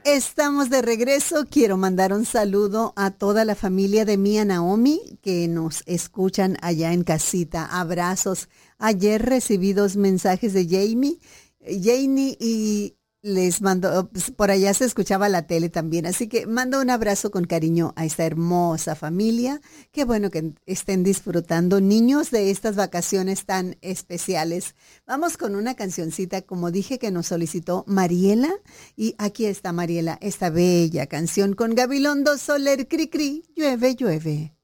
Estamos de regreso. Quiero mandar un saludo a toda la familia de Mía Naomi que nos escuchan allá en casita. Abrazos. Ayer recibí 2 mensajes de Janie y les mando, pues, por allá se escuchaba la tele también. Así que mando un abrazo con cariño a esta hermosa familia. Qué bueno que estén disfrutando, niños, de estas vacaciones tan especiales. Vamos con una cancioncita, como dije, que nos solicitó Mariela. Y aquí está Mariela, esta bella canción con Gabilondo Soler, Cri Cri, llueve, llueve.